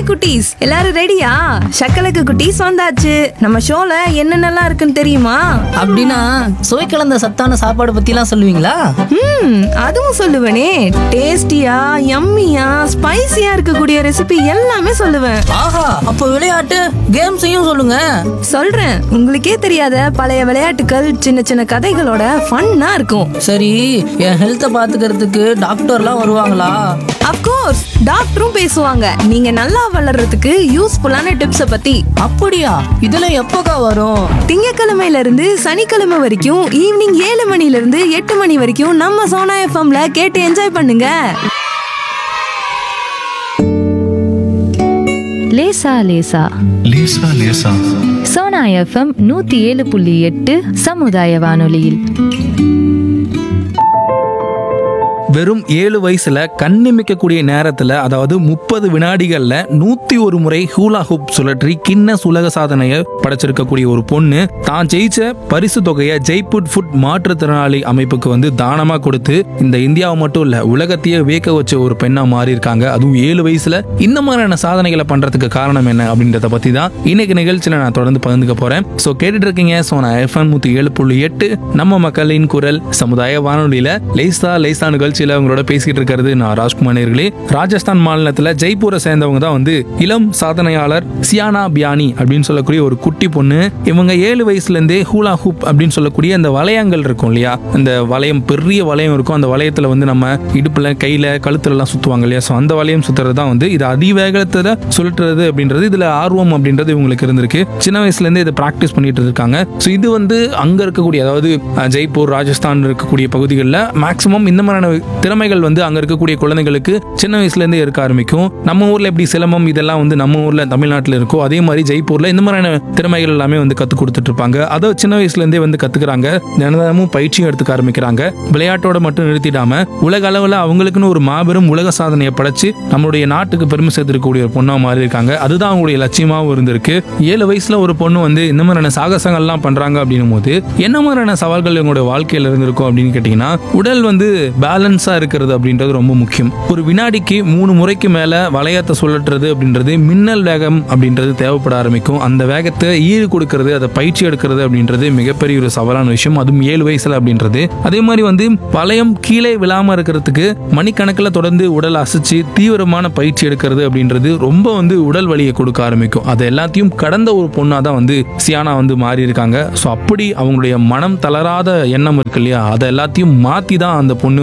குட்டீஸ் எல்லாரும் ரெடியா? சக்கலக்கு குட்டீஸ் வந்தாச்சு. நம்ம ஷோல என்னென்னலாம் இருக்குன்னு தெரியுமா? அப்படின்னா சுவை கலந்த சத்தான சாப்பாடு பத்திலாம் சொல்லுவீங்களா? அதுவும் சொல்லுவேனே. டேஸ்டியா, யம்மியா, ஸ்பைசியா இருக்கக்கூடிய ரெசிபி எல்லாமே சொல்லுவேன். ஆஹா, அப்போ விளையாட்டு கேம்ஸையும் சொல்லுங்க. சொல்றேன். உங்களுக்கே தெரியாத பழைய விளையாட்டுகள், சின்ன சின்ன கதைகளோட ஃபன்னா இருக்கும். சரி, என் ஹெல்த்தை பாத்துக்கிறதுக்கு டாக்டர்லாம் வருவாங்களா? அப்கோர்ஸ், டாக்டரும் பேசுவாங்க. நீங்க நல்லா வளர்றதுக்கு யூஸ்ஃபுல்லான டிப்ஸ பத்தி. அப்படியா? இதெல்லாம் எப்போக்கா வரும்? திங்கக்கிழமையில இருந்து சனிக்கிழமை வரைக்கும் ஈவினிங் 7 மணில இருந்து 8 மணி வரைக்கும் நம்ம சோனா எஃப்எம்ல கேட்டு என்ஜாய் பண்ணுங்க. லேசா லேசா லேசா லேசா சோனா எஃப்எம் 107.8 சமுதாய வானொலியில். வெறும் 7 வயசுல கண்ணிமைக்கக்கூடிய நேரத்துல, அதாவது 30 வினாடிகள்ல 101 முறை ஹூலா ஹூப் சுழற்றி கின்னஸ் உலக சாதனையை படைச்சிருக்கக்கூடிய ஒரு பொண்ணு தான் ஜெயிச்ச பரிசு தொகையை ஜெய்ப்பூர் ஃபுட் மாற்றுத்திறனாளி அமைப்புக்கு தானமா கொடுத்து இந்த இந்தியாவை மட்டும் இல்ல உலகத்தையே வியக்க வச்ச ஒரு பெண்ணா மாறி இருக்காங்க. அதுவும் 7 வயசுல இந்த மாதிரியான சாதனைகளை பண்றதுக்கு காரணம் என்ன அப்படின்றத பத்தி தான் இன்னைக்கு நிகழ்ச்சியில நான் தொடர்ந்து பகிர்ந்துக்க போறேன். சோ கேட்டுட்டு இருக்கீங்க சோனா எஃப்எம் 107.8 நம்ம மக்களின் குரல் சமுதாய வானொலியில லேசா லேசா நிகழ்ச்சி உங்களோட பேசிட்டு இருக்கிறது நான் ராஜ்குமார் நேயர்களே. ராஜஸ்தான் மாநிலத்துல ஜெய்ப்பூரை சேர்ந்தவங்க தான் இளம் சாதனையாளர் சியானா பியானி அப்படின்னு சொல்லக்கூடிய ஒரு குட்டி பொண்ணு. இவங்க 7 வயசுல இருந்தே ஹூலா ஹூப் அப்படின்னு சொல்லக்கூடிய அந்த வளையங்கள் இருக்கும் இல்லையா, அந்த வளையம், பெரிய வளையம் இருக்கும். அந்த வளையத்துல நம்ம இடுப்புல, கையில, கழுத்துல எல்லாம் சுத்துவாங்க இல்லையா. ஸோ அந்த வளையம் சுத்துறது தான் இது அதிவேகத்துல சுழற்றுறது அப்படின்றது. இதுல ஆர்வம் அப்படின்றது இவங்களுக்கு இருந்திருக்கு. சின்ன வயசுல இருந்தே இதை பிராக்டிஸ் பண்ணிட்டு இருக்காங்க. ஸோ இது அங்க இருக்கக்கூடிய, அதாவது ஜெய்ப்பூர், ராஜஸ்தான் இருக்கக்கூடிய பகுதிகளில் மேக்சிமம் இந்த மாதிரியான திறமைகள் அங்க இருக்கக்கூடிய குழந்தைகளுக்கு சின்ன வயசுல இருந்தே இருக்க ஆரம்பிக்கும். நம்ம ஊர்ல எப்படி சிலம்பம் இதெல்லாம் நம்ம ஊர்ல தமிழ்நாட்டில் இருக்கும், அதே மாதிரி ஜெய்ப்பூர்ல இந்த மாதிரியான திறமைகள் எல்லாமே கத்து கொடுத்துட்டு இருப்பாங்க. அதை சின்ன வயசுல இருந்தே கத்துக்கிறாங்க. தினமும் பயிற்சியும் எடுத்துக்க ஆரம்பிக்கிறாங்க. விளையாட்டோட மட்டும் நிறுத்திடாம உலக அளவுல அவங்களுக்குன்னு ஒரு மாபெரும் உலக சாதனையை படைச்சு நம்மளுடைய நாட்டுக்கு பெருமை சேர்த்திருக்கக்கூடிய ஒரு பொண்ணா மாறி இருக்காங்க. அதுதான் அவங்களுடைய லட்சியமாகவும் இருந்திருக்கு. 7 வயசுல ஒரு பொண்ணு இந்த மாதிரியான சாகசங்கள்லாம் பண்றாங்க அப்படின்னும் போது என்ன மாதிரியான சவால்கள் இவங்களுடைய வாழ்க்கையில இருந்திருக்கும் அப்படின்னு கேட்டீங்கன்னா, உடல் பேலன்ஸா இருக்கிறது அப்படின்றது ரொம்ப முக்கியம். ஒரு வினாடிக்கு 3 முறைக்கு மேல வளையத்தை சுழற்றுறது அப்படின்றது, மின்னல் வேகம் அப்படின்றது தேவைப்பட ஆரம்பிக்கும். அந்த வேகத்தை ஈடு கொடுக்கிறது, அதை பயிற்சி எடுக்கிறது அப்படின்றது மிகப்பெரிய ஒரு சவாலான விஷயம். அதுவும் 7 வயசுல அப்படின்றது. அதே மாதிரி வளையம் கீழே விழாம இருக்கிறதுக்கு மணிக்கணக்கில் தொடர்ந்து உடல் அசைச்சு தீவிரமான பயிற்சி எடுக்கிறது அப்படின்றது ரொம்ப உடல் வலியை கொடுக்க ஆரம்பிக்கும். அதை எல்லாத்தையும் கடந்த ஒரு பொண்ணா தான் சியானா மாறி இருக்காங்க. ஸோ அப்படி அவங்களுடைய மனம் தளராத எண்ணம் இருக்கு இல்லையா, அதை எல்லாத்தையும் மாத்தி தான் அந்த பொண்ணு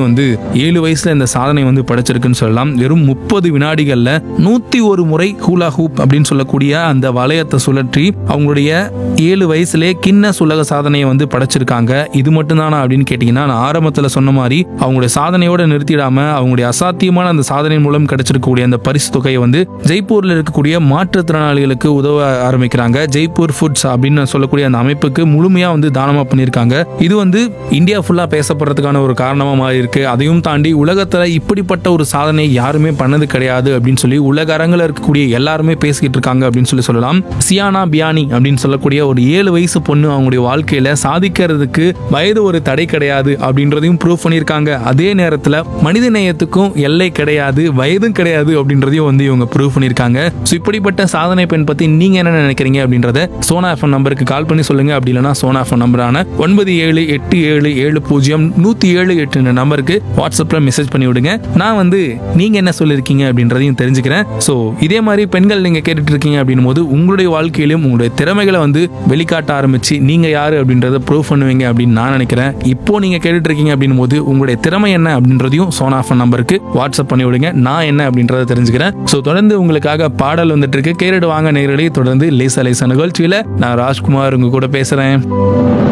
7 வயசுல இந்த சாதனை படைச்சிருக்குன்னு சொல்லலாம். வெறும் 30 வினாடிகள்ல 101 முறை ஹூலா ஹூப் அப்படின்னு சொல்லக்கூடிய அந்த வளையத்தை சுழற்றி அவங்களுடைய 7 வயசுலே கின்னஸ் உலக சாதனையை படைச்சிருக்காங்க. இது மட்டும் தானா அப்படின்னு கேட்டீங்கன்னா, நான் ஆரம்பத்துல சொன்ன மாதிரி அவங்களுடைய சாதனையோட நிறுத்திடாம அவங்களுடைய அசாத்தியமான அந்த சாதனை மூலம் கிடைச்சிருக்கக்கூடிய அந்த பரிசு தொகையை ஜெய்ப்பூர்ல இருக்கக்கூடிய மாற்றுத்திறனாளிகளுக்கு உதவ ஆரம்பிக்கிறாங்க. ஜெய்ப்பூர் ஃபுட்ஸ் அப்படின்னு சொல்லக்கூடிய அந்த அமைப்புக்கு முழுமையா தானமா பண்ணியிருக்காங்க. இது இந்தியா ஃபுல்லா பேசப்படுறதுக்கான ஒரு காரணமா மாறி இருக்கு. அதையும் தாண்டி உலகத்துல இப்படிப்பட்ட ஒரு சாதனை யாருமே பண்ணது கிடையாது அப்படின்னு சொல்லி உலக அரங்கில் இருக்கக்கூடிய எல்லாருமே பேசிக்கிட்டு இருக்காங்க அப்படின்னு சொல்லலாம். சியானா பியானி அப்படின்னு சொல்லக்கூடிய ஒரு 7 வயசு பொண்ணு அவங்களுடைய வாழ்க்கையில சாதிக்கிறதுக்கு வயது ஒரு தடை கிடையாது அப்படின்றதையும் ப்ரூவ் பண்ணியிருக்காங்க. அதே நேரத்துல மனித நேயத்துக்கும் எல்லை கிடையாது, வயதும் கிடையாது அப்படின்றதையும் இவங்க ப்ரூவ் பண்ணியிருக்காங்க. ஸோ இப்படிப்பட்ட சாதனை பெண் பத்தி நீங்க என்ன நினைக்கிறீங்க அப்படின்றத சோனா எஃப்எம் நம்பருக்கு கால் பண்ணி சொல்லுங்க. அப்படி இல்லைன்னா சோனா எஃப்எம் நம்பரான 9787700178 நம்பருக்கு வாட்ஸ்அப்ல மெசேஜ் பண்ணி விடுங்க. நான் நீங்க என்ன சொல்லிருக்கீங்க அப்படின்றதையும் தெரிஞ்சுக்கிறேன். சோ இதே மாதிரி பெண்கள் நீங்க கேட்டுட்டு இருக்கீங்க அப்படின்னும் போது உங்களுடைய வாழ்க்கையிலும் உங்களுடைய திறமைகளை வெளிக்காட்ட ஆரம்பிச்சு நீங்க யாரு அப்படின்றத ப்ரூவ் பண்ணுவீங்க அப்படின்னு நான் நினைக்கிறேன். இப்போ நீங்க கேட்டுட்டு இருக்கீங்க அப்படின்னும் போது உங்களுடைய திறமை என்ன அப்படின்றதையும் சோனா எஃப்எம் நம்பருக்கு வாட்ஸ்அப் பண்ணி விடுங்க. நான் என்ன அப்படின்றத தெரிஞ்சுக்கிறேன். சோ தொடர்ந்து உங்களுக்காக பாடல் இருக்கு, கேட்டுட்டு வாங்க நேயர்களே. தொடர்ந்து லேசா லேசா நிகழ்ச்சியில நான் ராஜ்குமார் உங்க கூட பேசுறேன்.